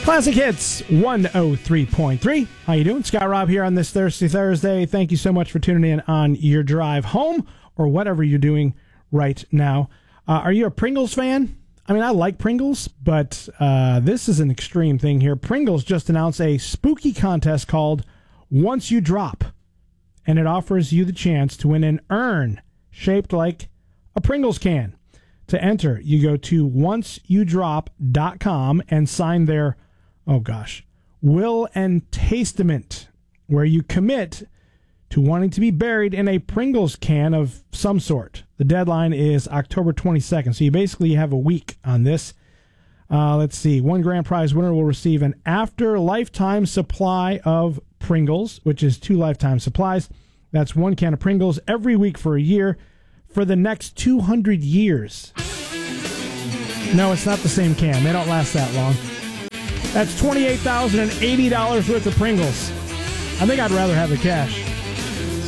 Classic Hits 103.3. How you doing? Scott Robb here on this Thursday. Thank you so much for tuning in on your drive home or whatever you're doing right now. Are you a Pringles fan? I mean, I like Pringles, but this is an extreme thing here. Pringles just announced a spooky contest called Once You Drop, and it offers you the chance to win an urn shaped like a Pringles can. To enter, you go to onceyoudrop.com and sign their will and testament, where you commit to wanting to be buried in a Pringles can of some sort. The deadline is October 22nd, so you basically have a week on this. Let's see. One grand prize winner will receive an after lifetime supply of Pringles, which is 2 lifetime supplies. That's 1 can of Pringles every week for a year for the next 200 years. No, it's not the same can. They don't last that long. That's $28,080 worth of Pringles. I think I'd rather have the cash.